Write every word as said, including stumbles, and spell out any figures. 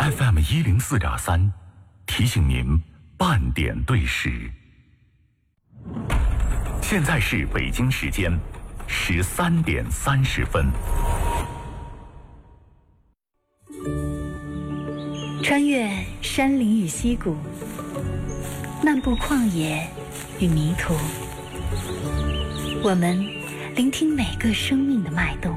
F M 一零四点三，提醒您半点对时。现在是北京时间十三点三十分。 穿越山林与溪谷，漫步旷野与迷途，我们聆听每个生命的脉动，